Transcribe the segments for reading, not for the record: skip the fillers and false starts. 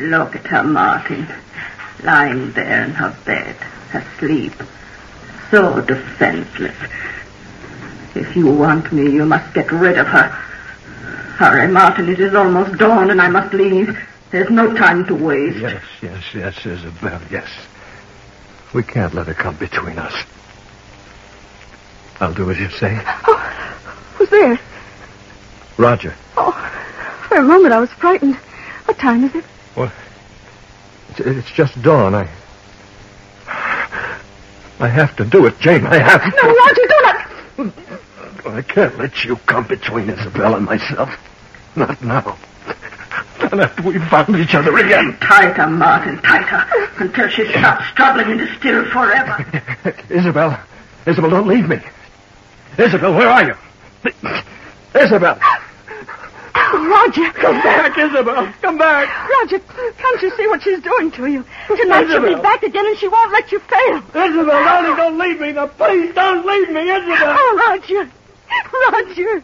Look at her, Martin. Lying there in her bed, asleep. So defenseless. If you want me, you must get rid of her. Hurry, Martin, it is almost dawn and I must leave. There's no time to waste. Yes, Isabel, yes. We can't let her come between us. I'll do as you say. Oh, who's there? Roger. Oh, for a moment I was frightened. What time is it? Well, it's just dawn. I have to do it, Jane. I have to. No, Roger, do not. I can't let you come between Isabel and myself. Not now. Not after we've found each other again. Tighter, Martin, tighter. Until she stops troubling and is still forever. Isabel, don't leave me. Isabel, where are you? Isabel. Roger. Come back, Isabel. Come back. Roger, can't you see what she's doing to you? Tonight she'll be back again and she won't let you fail. Isabel, darling, don't leave me. Now, please don't leave me, Isabel. Oh, Roger. Roger.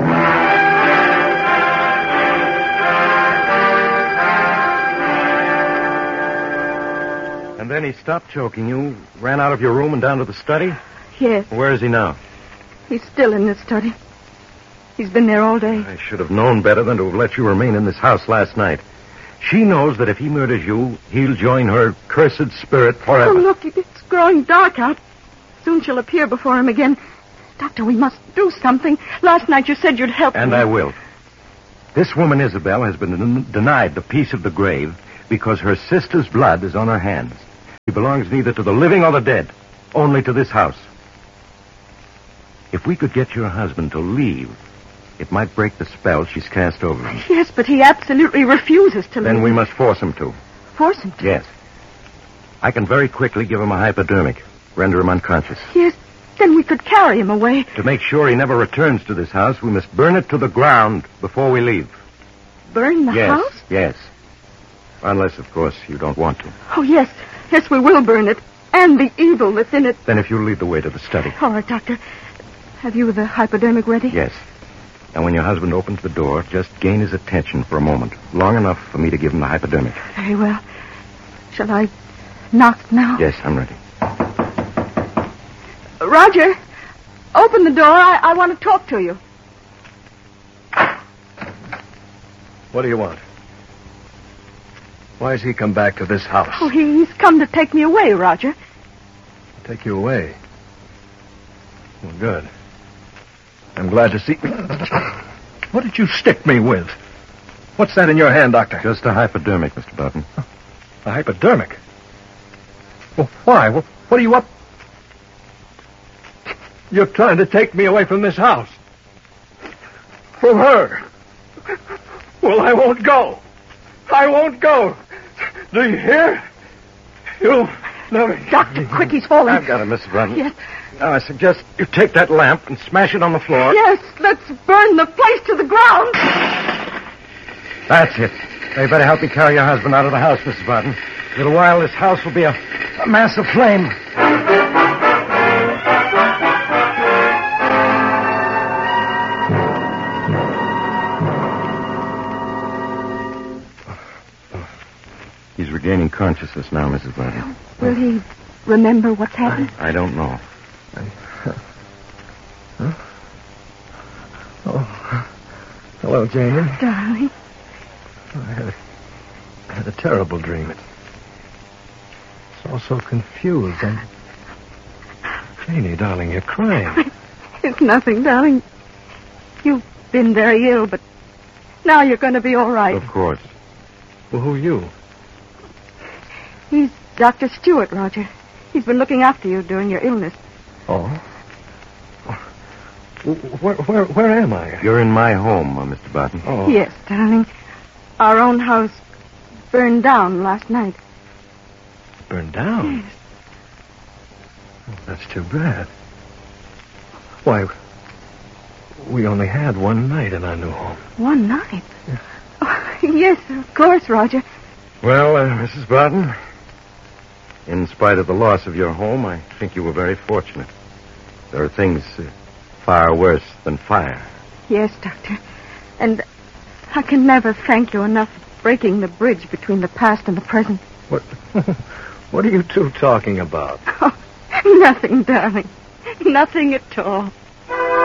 And then he stopped choking you, ran out of your room and down to the study? Yes. Where is he now? He's still in the study. He's been there all day. I should have known better than to have let you remain in this house last night. She knows that if he murders you, he'll join her cursed spirit forever. Oh, look, it's growing dark out. Soon she'll appear before him again. Doctor, we must do something. Last night you said you'd help me. And I will. This woman, Isabel, has been denied the peace of the grave because her sister's blood is on her hands. She belongs neither to the living or the dead, only to this house. If we could get your husband to leave, it might break the spell she's cast over him. Yes, but he absolutely refuses to leave. Then we must force him to. Force him to? Yes. I can very quickly give him a hypodermic, render him unconscious. Yes, then we could carry him away. To make sure he never returns to this house, we must burn it to the ground before we leave. Burn the house? Yes. Unless, of course, you don't want to. Oh, yes. Yes, we will burn it. And the evil that's in it. Then if you'll lead the way to the study. All right, Doctor. Have you the hypodermic ready? Yes. And when your husband opens the door, just gain his attention for a moment. Long enough for me to give him the hypodermic. Very well. Shall I knock now? Yes, I'm ready. Roger, open the door. I want to talk to you. What do you want? Why has he come back to this house? Oh, he's come to take me away, Roger. Take you away? Well, good. I'm glad to see... What did you stick me with? What's that in your hand, Doctor? Just a hypodermic, Mr. Barton. A hypodermic? Well, why? What are you up... You're trying to take me away from this house. From her. Well, I won't go. I won't go. Do you hear? You'll never... Doctor, quick, he's falling. I've got it, Mrs. Barton. Yes. Now, I suggest you take that lamp and smash it on the floor. Yes, let's burn the place to the ground. That's it. Now, you better help me carry your husband out of the house, Mrs. Barton. In a little while, this house will be a mass of flame. He's regaining consciousness now, Mrs. Barton. Will he remember what's happened? I don't know. Huh? Oh. Hello, Jane. Darling. I had a terrible dream. It's all so confused. Janie, darling, you're crying. It's nothing, darling. You've been very ill, but now you're going to be all right. Of course. Well, who are you? He's Dr. Stewart, Roger. He's been looking after you during your illness. Oh? Where am I? You're in my home, Mr. Barton. Oh. Yes, darling. Our own house burned down last night. Burned down? Yes. Oh, that's too bad. Why, we only had one night in our new home. One night? Yeah. Oh, yes, of course, Roger. Well, Mrs. Barton, in spite of the loss of your home, I think you were very fortunate. There are things far worse than fire. Yes, Doctor. And I can never thank you enough breaking the bridge between the past and the present. What? What are you two talking about? Oh, nothing, darling. Nothing at all.